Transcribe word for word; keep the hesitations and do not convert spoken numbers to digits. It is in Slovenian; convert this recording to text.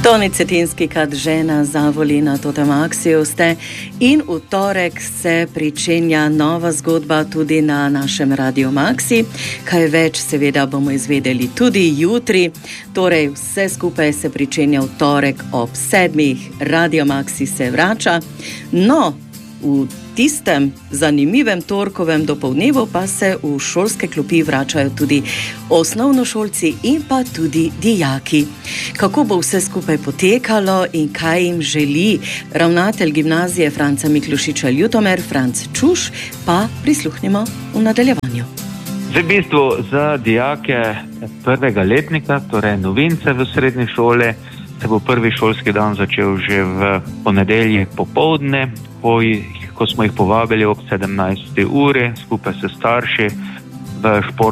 Toni Cetinski kad žena zavoli na Totemaksiju ste in v torek se pričenja nova zgodba tudi na našem Radio Maxi. Kaj več seveda bomo izvedeli tudi jutri. Torej vse skupaj se pričenja v torek ob sedmih. Radio Maxi se vrača. No, v tistem zanimivem torkovem dopoldnevu pa se v šolske klopi vračajo tudi osnovnošolci in pa tudi dijaki. Kako bo vse skupaj potekalo in kaj jim želi ravnatelj gimnazije Franca Miklošiča Ljutomer, Franc Čuš, pa prisluhnimo v nadaljevanju. V bistvu za dijake prvega letnika, torej novince v srednji šoli, se bo prvi šolski dan začel že v ponedeljek popoldne, ko, jih, ko smo jih povabili ob sedemnajsti uri skupaj s starši v šport.